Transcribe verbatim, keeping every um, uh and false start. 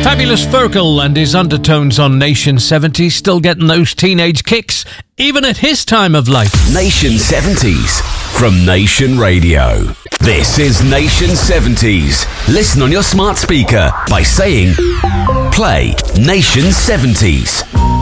Fabulous Ferkel and his undertones on Nation seventies, still getting those teenage kicks, even at his time of life. Nation seventies from Nation Radio. This is Nation seventies. Listen on your smart speaker by saying, play Nation seventies.